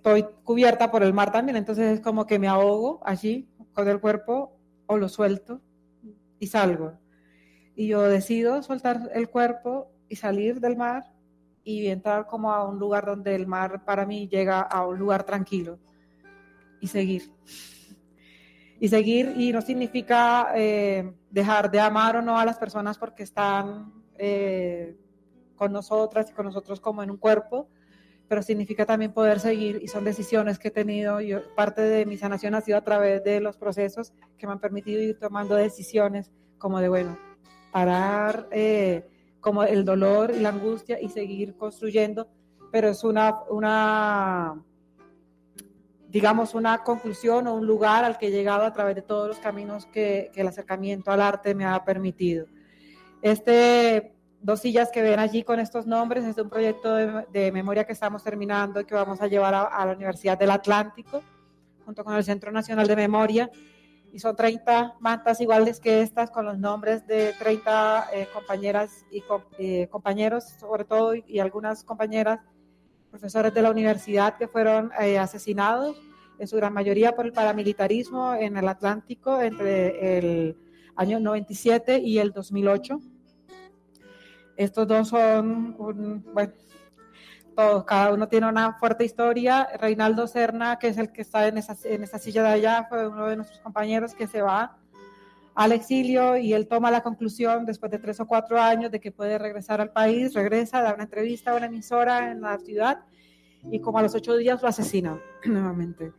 estoy cubierta por el mar también, entonces es como que me ahogo allí con el cuerpo o lo suelto y salgo. Y yo decido soltar el cuerpo y salir del mar y entrar como a un lugar donde el mar para mí llega a un lugar tranquilo y seguir. Y seguir, y no significa dejar de amar o no a las personas porque están con nosotras y con nosotros como en un cuerpo, pero significa también poder seguir, y son decisiones que he tenido. Yo, parte de mi sanación ha sido a través de los procesos que me han permitido ir tomando decisiones como de, bueno, parar como el dolor y la angustia y seguir construyendo, pero es digamos, una conclusión o un lugar al que he llegado a través de todos los caminos que el acercamiento al arte me ha permitido. Dos sillas que ven allí con estos nombres es de un proyecto de memoria que estamos terminando y que vamos a llevar a la Universidad del Atlántico, junto con el Centro Nacional de Memoria, y son 30 mantas iguales que estas, con los nombres de 30 compañeras y compañeros, sobre todo, y algunas compañeras, profesores de la universidad que fueron asesinados, en su gran mayoría por el paramilitarismo en el Atlántico entre el año 97 y el 2008. Estos dos son, bueno, todos, cada uno tiene una fuerte historia. Reinaldo Serna, que es el que está en esa silla de allá, fue uno de nuestros compañeros que se va al exilio, y él toma la conclusión después de 3 o 4 años de que puede regresar al país, regresa, da una entrevista a una emisora en la ciudad, y como a los 8 días lo asesinan nuevamente.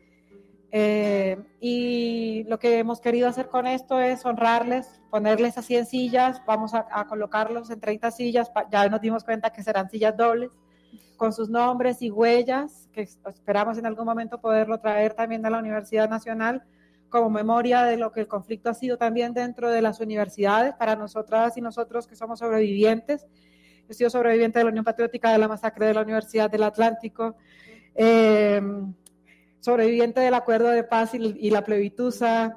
Y lo que hemos querido hacer con esto es honrarles, ponerles así en sillas. Vamos a colocarlos en 30 sillas, ya nos dimos cuenta que serán sillas dobles, con sus nombres y huellas, que esperamos en algún momento poderlo traer también a la Universidad Nacional, como memoria de lo que el conflicto ha sido también dentro de las universidades, para nosotras y nosotros que somos sobrevivientes. Yo he sido sobreviviente de la Unión Patriótica de la masacre de la Universidad del Atlántico, sobreviviente del acuerdo de paz y la plebitusa,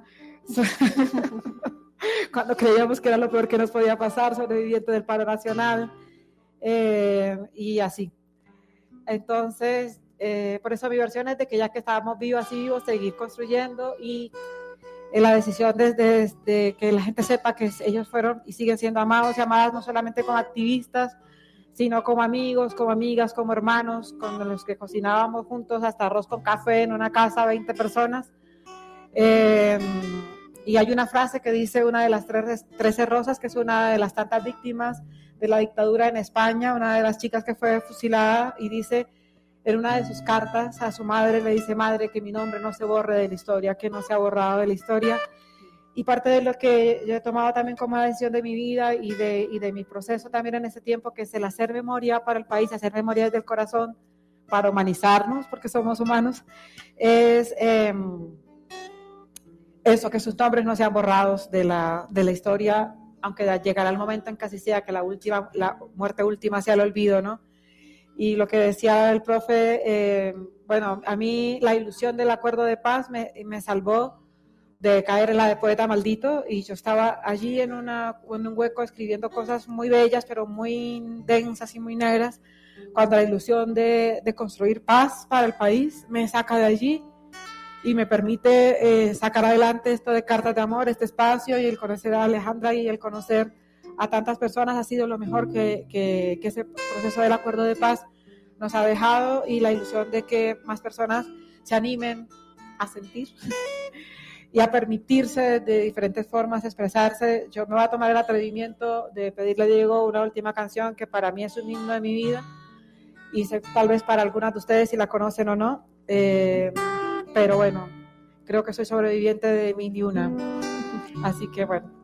cuando creíamos que era lo peor que nos podía pasar, sobreviviente del paro nacional, y así. Entonces, por eso mi versión es de que ya que estábamos vivos y vivos, seguir construyendo, y la decisión de que la gente sepa que ellos fueron y siguen siendo amados y amadas, no solamente como activistas, sino como amigos, como amigas, como hermanos, con los que cocinábamos juntos hasta arroz con café en una casa, 20 personas. Y hay una frase que dice una de las 13 Rosas, que es una de las tantas víctimas de la dictadura en España, una de las chicas que fue fusilada, y dice en una de sus cartas a su madre, le dice: madre, que mi nombre no se borre de la historia, que no se ha borrado de la historia. Y parte de lo que yo he tomado también como decisión de mi vida y de mi proceso también en ese tiempo, que es el hacer memoria para el país, hacer memoria desde el corazón, para humanizarnos, porque somos humanos, es eso, que sus nombres no sean borrados de la historia, aunque llegará el momento en que así sea, que la muerte última sea el olvido, ¿no? Y lo que decía el profe, bueno, a mí la ilusión del acuerdo de paz me salvó de caer en la de poeta maldito, y yo estaba allí en un hueco escribiendo cosas muy bellas, pero muy densas y muy negras, cuando la ilusión de construir paz para el país me saca de allí y me permite sacar adelante esto de Cartas de Amor, este espacio, y el conocer a Alejandra y el conocer a tantas personas ha sido lo mejor que ese proceso del acuerdo de paz nos ha dejado, y la ilusión de que más personas se animen a sentir y a permitirse de diferentes formas expresarse. Yo me voy a tomar el atrevimiento de pedirle a Diego una última canción que para mí es un himno de mi vida, y sé, tal vez para algunas de ustedes si la conocen o no, pero bueno, creo que soy sobreviviente de mil y una, así que bueno.